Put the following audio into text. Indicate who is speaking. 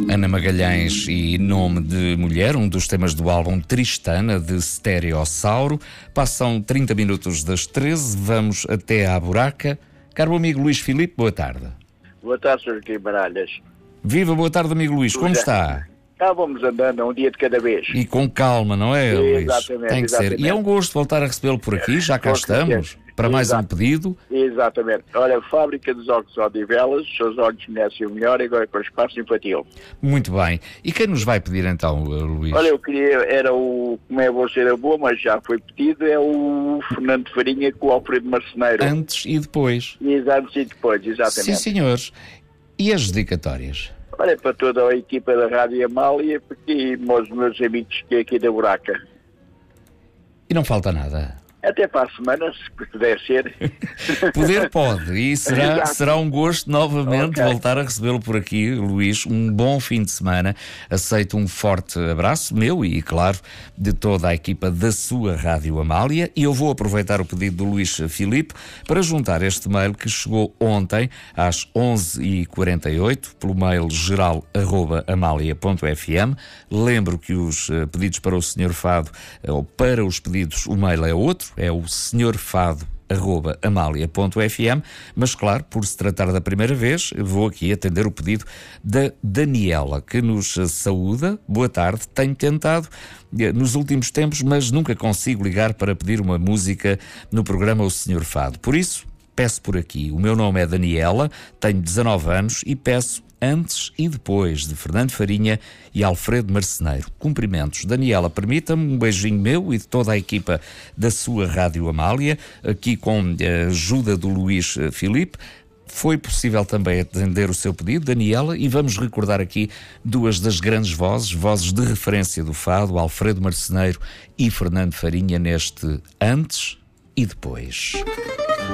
Speaker 1: Ana Magalhães e Nome de Mulher, um dos temas do álbum Tristana, de Stereossauro. Passam 30 minutos das 13, vamos até à buraca. Caro amigo Luís Filipe, boa tarde.
Speaker 2: Boa tarde, Sr. Guimarães.
Speaker 1: Viva, boa tarde, amigo Luís, como está?
Speaker 2: Vamos andando, um dia de cada vez.
Speaker 1: E com calma, não é, Luís?
Speaker 2: Exatamente,
Speaker 1: tem que ser. E é um gosto voltar a recebê-lo por aqui, já cá estamos, para mais um pedido.
Speaker 2: Exatamente. Olha, Fábrica dos Óculos Odivelas, os seus olhos conhecem o melhor, agora com o espaço infantil.
Speaker 1: Muito bem. E quem nos vai pedir então, Luís?
Speaker 2: Olha, eu queria, era o Como é Boa Ser a Boa, mas já foi pedido, é o Fernando Farinha com o Alfredo Marceneiro.
Speaker 1: Antes e depois.
Speaker 2: Antes e depois, exatamente.
Speaker 1: Sim, senhores. E as dedicatórias?
Speaker 2: Olha, para toda a equipa da Rádio Amália e para os meus amigos que é aqui da buraca.
Speaker 1: E não falta nada?
Speaker 2: Até para a semana, se puder ser.
Speaker 1: Poder pode, e será um gosto novamente voltar a recebê-lo por aqui, Luís. Um bom fim de semana. Aceito um forte abraço meu e, claro, de toda a equipa da sua Rádio Amália. E eu vou aproveitar o pedido do Luís Filipe para juntar este mail que chegou ontem às 11h48 pelo mail geral@amalia.fm. Lembro que os pedidos para o Sr. Fado, ou para os pedidos, o mail é outro. É o senhorfado@amalia.fm, mas claro, por se tratar da primeira vez, vou aqui atender o pedido da Daniela, que nos saúda. Boa tarde, tenho tentado nos últimos tempos, mas nunca consigo ligar para pedir uma música no programa O Senhor Fado. Por isso, peço por aqui. O meu nome é Daniela, tenho 19 anos e peço Antes e Depois, de Fernando Farinha e Alfredo Marceneiro. Cumprimentos. Daniela, permita-me um beijinho meu e de toda a equipa da sua Rádio Amália, aqui com a ajuda do Luís Filipe. Foi possível também atender o seu pedido, Daniela, e vamos recordar aqui duas das grandes vozes de referência do fado, Alfredo Marceneiro e Fernando Farinha, neste Antes e Depois.